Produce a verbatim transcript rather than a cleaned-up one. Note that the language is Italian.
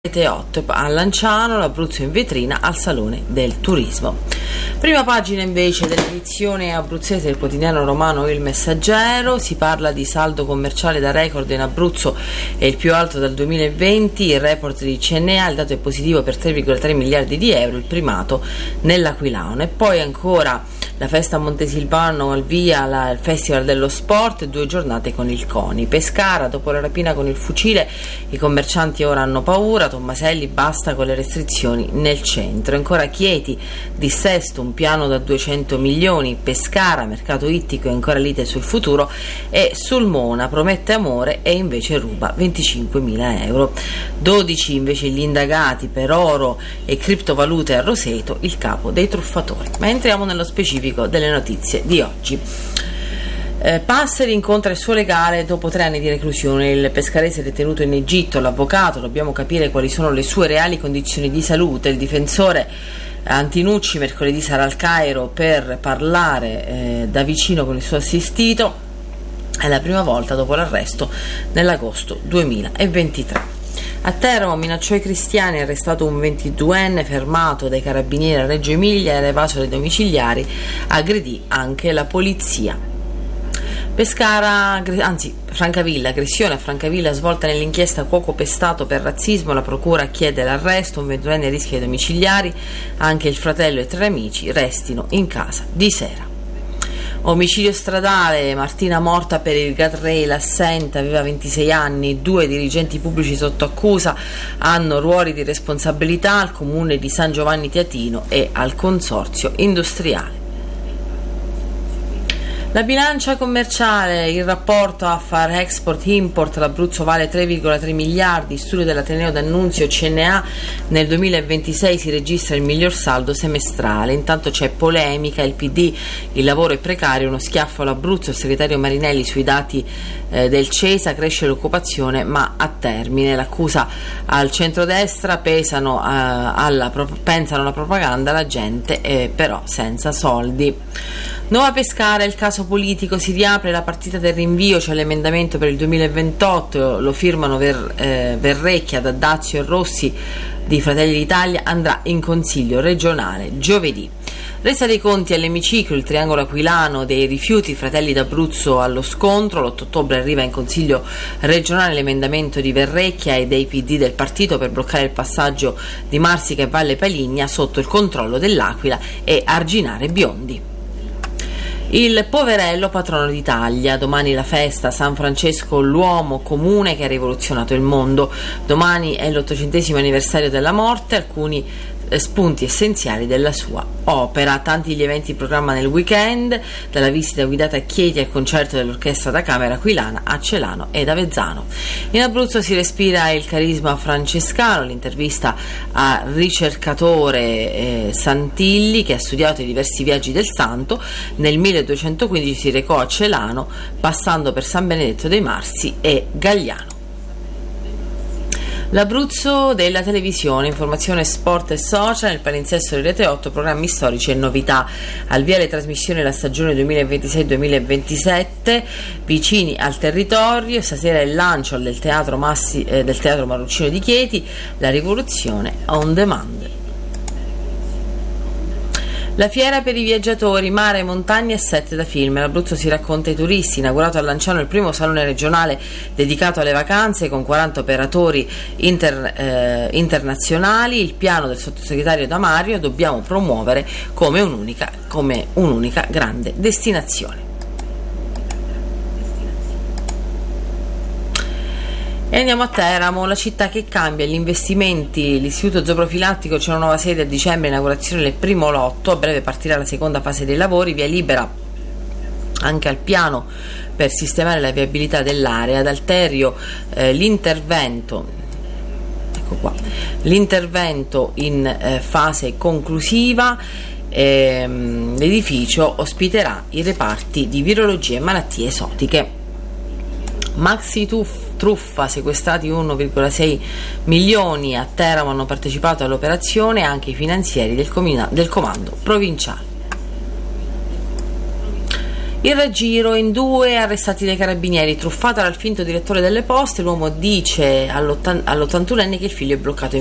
Rete otto a Lanciano, l'Abruzzo in vetrina al Salone del Turismo. Prima pagina invece dell'edizione abruzzese del quotidiano romano Il Messaggero, si parla di saldo commerciale da record in Abruzzo, è il più alto dal duemilaventi, il report di C N A, il dato è positivo per tre virgola tre miliardi di euro, il primato nell'Aquilano. E poi ancora la festa a Montesilvano, al via la, il Festival dello Sport, due giornate con il CONI. Pescara, dopo la rapina con il fucile, i commercianti ora hanno paura, Tommaselli basta con le restrizioni nel centro. Ancora Chieti, dissesto, un piano da duecento milioni, Pescara, mercato ittico e ancora lite sul futuro, e Sulmona promette amore e invece ruba venticinquemila euro. dodici invece gli indagati per oro e criptovalute a Roseto, il capo dei truffatori. Ma entriamo nello specifico delle notizie di oggi. Eh, Passeri incontra il suo legale dopo tre anni di reclusione. Il pescarese detenuto in Egitto, l'avvocato, dobbiamo capire quali sono le sue reali condizioni di salute. Il difensore Antinucci mercoledì sarà al Cairo per parlare eh, da vicino con il suo assistito. È la prima volta dopo l'arresto nell'agosto duemilaventitré. A Teramo minacciò i cristiani, arrestato un ventiduenne fermato dai carabinieri a Reggio Emilia, era evaso dai domiciliari, aggredì anche la polizia. Pescara, anzi Francavilla, aggressione a Francavilla svolta nell'inchiesta cuoco pestato per razzismo, la procura chiede l'arresto, un ventuenne rischia i domiciliari, anche il fratello e tre amici restino in casa di sera. Omicidio stradale, Martina morta per il guardrail assente, aveva ventisei anni, due dirigenti pubblici sotto accusa hanno ruoli di responsabilità al comune di San Giovanni Teatino e al consorzio industriale. La bilancia commerciale, il rapporto Affar Export Import, l'Abruzzo vale tre virgola tre miliardi, studio dell'Ateneo d'Annunzio C N A, nel duemilaventisei si registra il miglior saldo semestrale. Intanto c'è polemica, il P D, il lavoro è precario, uno schiaffo all'Abruzzo, il segretario Marinelli sui dati eh, del CESA, cresce l'occupazione ma a termine, l'accusa al centrodestra, pesano, eh, alla, pensano alla propaganda, la gente eh, però senza soldi. Nuova Pescara, il caso politico, si riapre la partita del rinvio, c'è l'emendamento per il duemilaventotto, lo firmano Ver, eh, Verrecchia, D'Addazio e Rossi di Fratelli d'Italia, andrà in consiglio regionale giovedì. Resa dei conti all'emiciclo, il triangolo aquilano dei rifiuti, Fratelli d'Abruzzo allo scontro, l'otto ottobre arriva in consiglio regionale l'emendamento di Verrecchia e dei P D del partito per bloccare il passaggio di Marsica e Valle Paligna sotto il controllo dell'Aquila e arginare Biondi. Il poverello patrono d'Italia, domani la festa, San Francesco l'uomo comune che ha rivoluzionato il mondo, domani è l'ottocentesimo anniversario della morte, alcuni spunti essenziali della sua opera, tanti gli eventi in programma nel weekend, dalla visita guidata a Chieti al concerto dell'orchestra da camera aquilana a Celano ed Avezzano. In Abruzzo si respira il carisma francescano, l'intervista a ricercatore eh, Santilli che ha studiato i diversi viaggi del santo, nel milleduecentoquindici si recò a Celano passando per San Benedetto dei Marsi e Gagliano. L'Abruzzo della televisione, informazione, sport e social, il palinsesto di Rete otto, programmi storici e novità. Al via le trasmissioni la stagione duemilaventisei duemilaventisette, vicini al territorio, stasera il lancio del teatro, Massi, eh, del teatro Marruccino di Chieti, la rivoluzione on demand. La fiera per i viaggiatori, mare, montagne e set da film. L'Abruzzo si racconta ai turisti, inaugurato a Lanciano il primo salone regionale dedicato alle vacanze con quaranta operatori inter, eh, internazionali. Il piano del sottosegretario Damario, dobbiamo promuovere come un'unica, come un'unica grande destinazione. E andiamo a Teramo, la città che cambia, gli investimenti, l'istituto zooprofilattico, c'è una nuova sede a dicembre, inaugurazione del primo lotto, a breve partirà la seconda fase dei lavori, via libera anche al piano per sistemare la viabilità dell'area. Ad Alterio eh, l'intervento ecco qua l'intervento in eh, fase conclusiva. Ehm, l'edificio ospiterà i reparti di virologia e malattie esotiche. Maxi truffa, sequestrati uno virgola sei milioni, a Teramo hanno partecipato all'operazione anche i finanzieri del, comina- del comando provinciale. Il raggiro, in due arrestati dai carabinieri, truffata dal finto direttore delle poste, l'uomo dice all'ottantunenne che il figlio è bloccato in